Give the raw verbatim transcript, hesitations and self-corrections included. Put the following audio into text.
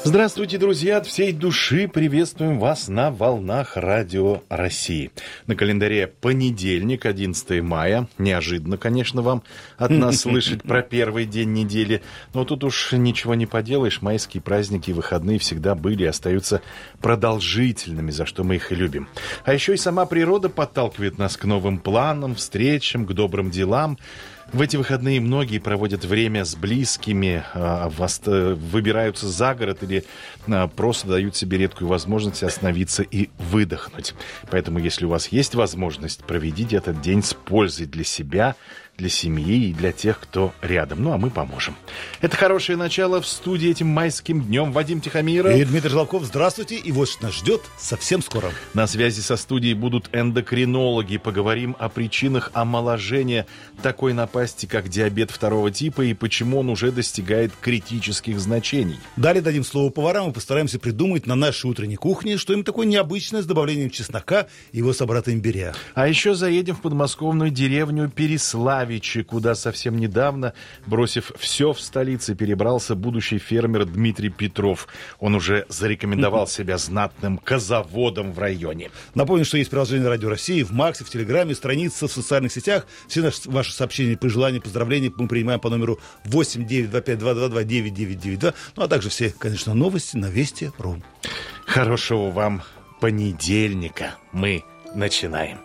Здравствуйте, друзья! От всей души приветствуем вас на волнах Радио России. На календаре понедельник, одиннадцатое мая. Неожиданно, конечно, вам от нас слышать про первый день недели. Но тут уж ничего не поделаешь. Майские праздники и выходные всегда были и остаются продолжительными, за что мы их и любим. А еще и сама природа подталкивает нас к новым планам, встречам, к добрым делам. В эти выходные многие проводят время с близкими, выбираются за город или просто дают себе редкую возможность остановиться и выдохнуть. Поэтому, если у вас есть возможность, проведите этот день с пользой для себя, для семьи и для тех, кто рядом. Ну, а мы поможем. Это хорошее начало. В студии этим майским днем Вадим Тихомиров и Дмитрий Жолков. Здравствуйте. И вот что нас ждет совсем скоро. На связи со студией будут эндокринологи. Поговорим о причинах омоложения такой напасти, как диабет второго типа, и почему он уже достигает критических значений. Далее дадим слово поварам и постараемся придумать на нашей утренней кухне что-нибудь такое необычное с добавлением чеснока и его собрата имбиря. А еще заедем в подмосковную деревню Переславичи, куда совсем недавно, бросив все в столице, перебрался будущий фермер Дмитрий Петров. Он уже зарекомендовал себя знатным козаводом в районе. Напомню, что есть приложение Радио России в Максе, в Телеграме, страница в социальных сетях. Все наши, ваши сообщения, пожелания, поздравления мы принимаем по номеру восемь девять два пять два два два девять девять девять два. Ну, а также все, конечно, новости на вести точка ру. Хорошего вам понедельника. Мы начинаем.